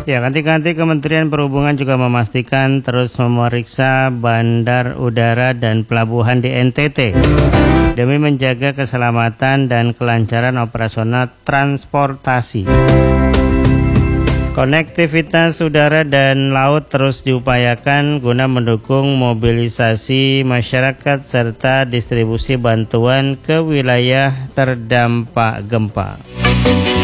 Ya, kanti-kanti Kementerian Perhubungan juga memastikan terus memeriksa bandar udara dan pelabuhan di NTT demi menjaga keselamatan dan kelancaran operasional transportasi. Konektivitas udara dan laut terus diupayakan guna mendukung mobilisasi masyarakat serta distribusi bantuan ke wilayah terdampak gempa.